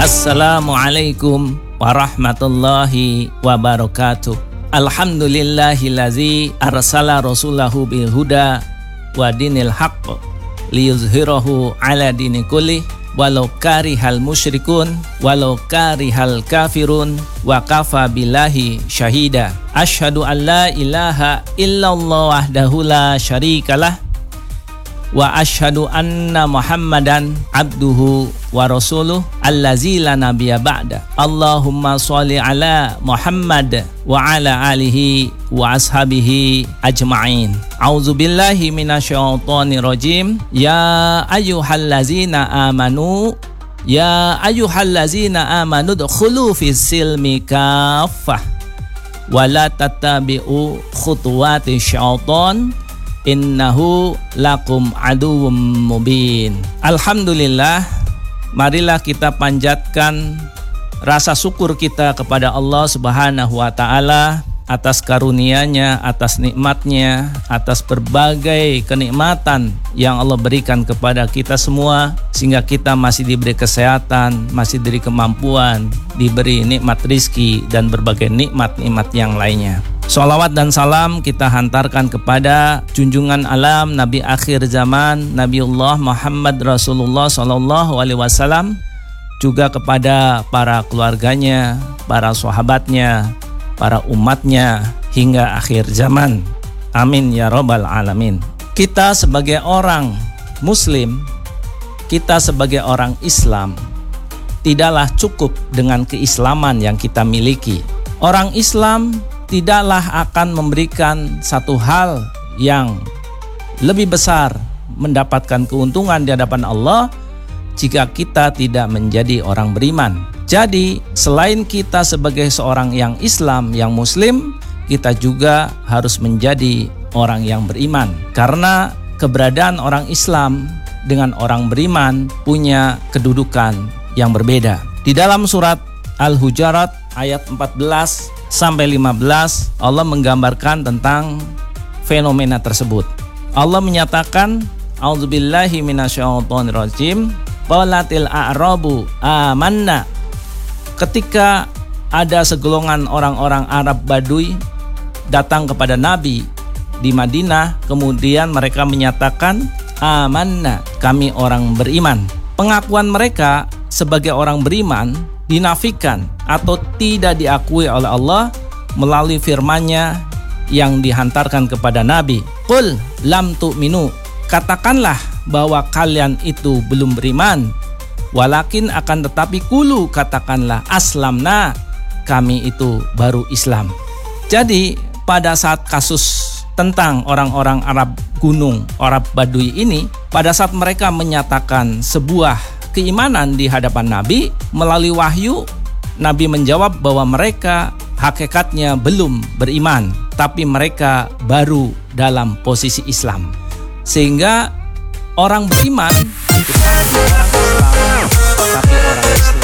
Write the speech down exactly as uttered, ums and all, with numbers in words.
Assalamualaikum warahmatullahi wabarakatuh. Alhamdulillahillazi arsala rasulahu bil huda wa dinil haqq liyuzhirahu ala dini kulli walau karihal musyrikun walau karihal kafirun wa kafa billahi syahida. Asyhadu an la ilaha illallah wahdahu la syarikalah wa asyhadu anna Muhammadan abduhu wa rasuluh allazi la nabiyya ba'da. Allahumma sholli ala Muhammad wa ala alihi wa ashabihi ajma'in. A'udzu billahi minasyaitonir rajim. Ya ayyuhallazina amanu ya ayyuhallazina amanu dkhulu fis silmi kaffah wa la tattabi'u khutuwati syaiton innahu lakum aduwwum mubin. Alhamdulillah, marilah kita panjatkan rasa syukur kita kepada Allah Subhanahu wa taala atas karunia-Nya, atas nikmat-Nya, atas berbagai kenikmatan yang Allah berikan kepada kita semua, sehingga kita masih diberi kesehatan, masih diberi kemampuan, diberi nikmat rizki dan berbagai nikmat-nikmat yang lainnya. Sholawat dan salam kita hantarkan kepada junjungan alam Nabi akhir zaman, Nabiullah Muhammad Rasulullah Sallallahu Alaihi Wasallam, juga kepada para keluarganya, para sahabatnya, para umatnya hingga akhir zaman. Amin ya rabbal alamin. Kita sebagai orang Muslim, kita sebagai orang Islam, tidaklah cukup dengan keislaman yang kita miliki. Orang Islam tidaklah akan memberikan satu hal yang lebih besar, mendapatkan keuntungan di hadapan Allah, jika kita tidak menjadi orang beriman. Jadi selain kita sebagai seorang yang Islam, yang Muslim, kita juga harus menjadi orang yang beriman. Karena keberadaan orang Islam dengan orang beriman punya kedudukan yang berbeda. Di dalam surat Al-Hujurat ayat empat belas sampai lima belas, Allah menggambarkan tentang fenomena tersebut. Allah menyatakan, A'udzubillahi minasyaitonirrajim, qalatil a'rabu amanna. Ketika ada segolongan orang-orang Arab Badui datang kepada Nabi di Madinah, kemudian mereka menyatakan, amanna, kami orang beriman. Pengakuan mereka sebagai orang beriman dinafikan atau tidak diakui oleh Allah melalui firman-Nya yang dihantarkan kepada Nabi. Qul lam tu'minu, katakanlah bahwa kalian itu belum beriman. Walakin akan tetapi kulu, katakanlah aslamna, kami itu baru Islam. Jadi pada saat kasus tentang orang-orang Arab gunung, Arab Badui ini, pada saat mereka menyatakan sebuah keimanan di hadapan Nabi melalui wahyu, Nabi menjawab bahwa mereka hakikatnya belum beriman, tapi mereka baru dalam posisi Islam. Sehingga orang beriman itu bukan orang Islam, tapi orang Islam